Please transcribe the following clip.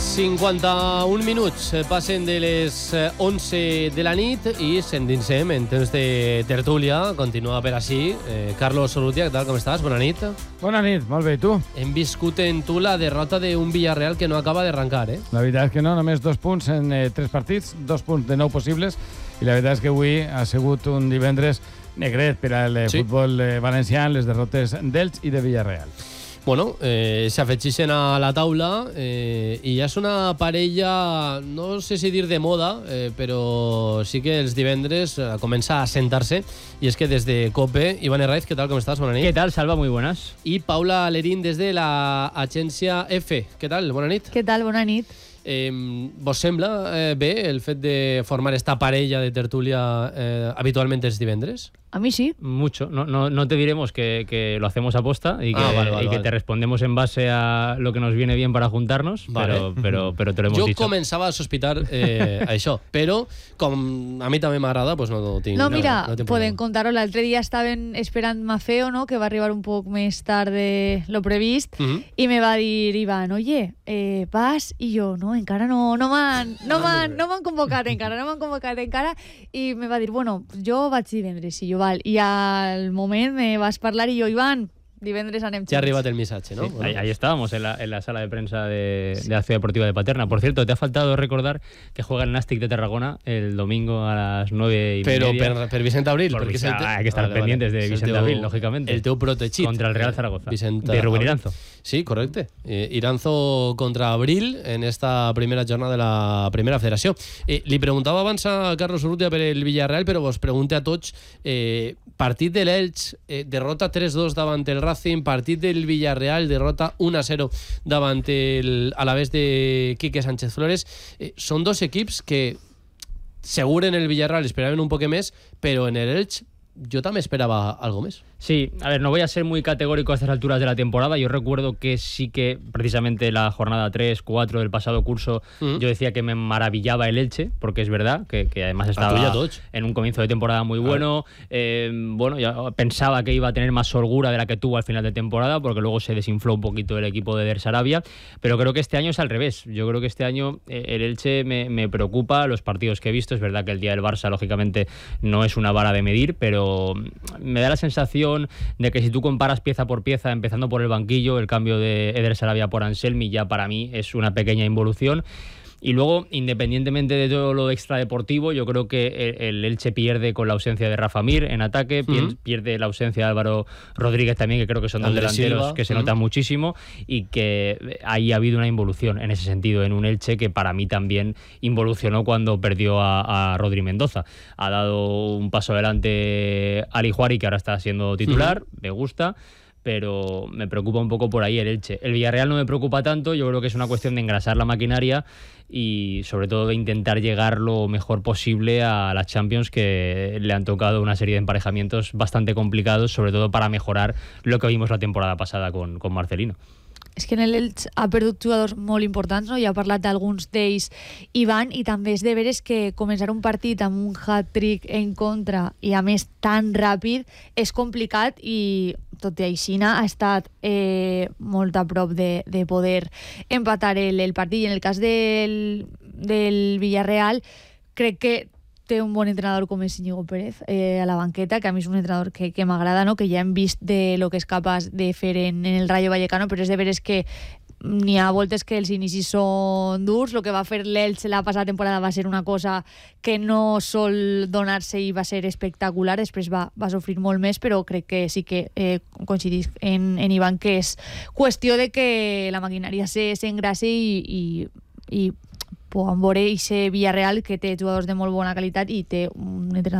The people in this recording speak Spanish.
51 minuts passen de les 11 de la nit i ens endinsem en temps de tertúlia. Continua per així. Carlos Urrutia, què tal, com estàs? Bona nit. Bona nit, molt bé, i tu? Hem viscut en tu la derrota d'un Villarreal que no acaba d'arrencar, eh? La veritat és que no, només 2 punts en 3 partits, 2 punts de 9 possibles, i la veritat és que avui ha sigut un divendres negret per al futbol valencià en les derrotes d'Elx i de Villarreal. Bueno, s'afegeixen a la taula i ja és una parella, no sé si dir de moda, però sí que els divendres comença a sentar-se, i és que des de COPE, Iván Herraiz, ¿qué tal? ¿Cómo estás? Bona nit. ¿Qué tal, Salva? Muy buenas. I Paula Lerín desde la Agència F. ¿Qué tal? Bona nit. Què tal? Bona nit. Vos sembla bé el fet de formar esta parella de tertúlia habitualment els divendres? A mí sí. Mucho. No te diremos que lo hacemos a posta y que, vale. Te respondemos en base a lo que nos viene bien para juntarnos, vale. pero te lo hemos dicho. Jo començava a sospitar això, però com a mi també m'agrada, doncs no tinc... No, mira, no podem contar-ho. L'altre dia estaven esperant Mafeo, no?, que va arribar un poc més tard de lo previst, i me va dir Iván, oye, vas? I jo, no, encara no m'han convocat encara, i me va dir, bueno, jo vaig divendres, i jo, val, i al moment me vas parlar i jo, Iván, divendres anem junts. Ja ha arribat el missatge, ¿no? Sí, bueno. Ahí estábamos en la sala de prensa de la Ciudad Deportiva de Paterna. Por cierto, te ha faltado recordar que juega el Nàstic de Tarragona el domingo a las 9:30. Pero per Vicent Abril. Porque hay que estar pendientes de Vicent Abril, lógicamente. El teu protegit. Contra el Real Zaragoza. De Rubén Iranzo. Sí, correcte. Iranzo contra Abril en esta primera jornada de la Primera Federació. Li preguntava abans a Carlos Urrutia per el Villarreal, però vos pregunte a tots, partit de l'Elx, derrota 3-2 davant el Racing, partit del Villarreal, derrota 1-0 davant el Alavés de Quique Sánchez Flores. Són dos equips que segur en el Villarreal esperaven un poc més, però en el Elx yo también esperaba algo más. Sí, a ver, no voy a ser muy categórico a estas alturas de la temporada. Yo recuerdo que sí que precisamente la jornada 3-4 del pasado curso yo decía que me maravillaba el Elche, porque es verdad que además estaba en un comienzo de temporada muy bueno. Bueno, yo pensaba que iba a tener más holgura de la que tuvo al final de temporada, porque luego se desinfló un poquito el equipo de Der Sarabia, pero creo que este año es al revés. Yo creo que este año el Elche me preocupa, los partidos que he visto. Es verdad que el día del Barça, lógicamente, no es una vara de medir, pero me da la sensación de que si tú comparas pieza por pieza, empezando por el banquillo, el cambio de Eder Sarabia por Anselmi ya para mí es una pequeña involución. Y luego, independientemente de todo lo extradeportivo, yo creo que el Elche pierde con la ausencia de Rafa Mir en ataque, pierde la ausencia de Álvaro Rodríguez también, que creo que son dos delanteros que se notan muchísimo, y que ahí ha habido una involución en ese sentido, en un Elche que para mí también involucionó cuando perdió a Rodri Mendoza. Ha dado un paso adelante Ali Juari, que ahora está siendo titular, me gusta, pero me preocupa un poco por ahí el Elche. El Villarreal no me preocupa tanto, yo creo que es una cuestión de engrasar la maquinaria y sobre todo de intentar llegar lo mejor posible a las Champions, que le han tocado una serie de emparejamientos bastante complicados, sobre todo para mejorar lo que vimos la temporada pasada con Marcelino. És que en l'Elx ha perdut jugadors molt importants, no? Ja ha parlat d'alguns d'ells, Ivan, i també és de veres que començar un partit amb un hat-trick en contra i a més tan ràpid és complicat, i tot i així ha estat molt a prop de poder empatar el partit. I en el cas del Villarreal crec que té un bon entrenador com és Íñigo Pérez a la banqueta, que a mi és un entrenador que m'agrada, no? Que ja hem vist de lo que és capaç de fer en el Rayo Vallecano, però és de veres que n'hi ha voltes que els inicis són durs. El que va fer l'Elx la passada temporada va ser una cosa que no sol donar-se i va ser espectacular. Després va sofrir molt més, però crec que sí que coincidís en Ivan, que és qüestió de que la maquinària s'engrassi i puguem veure aquest Villarreal, que té jugadors de molt bona qualitat i té un entrenador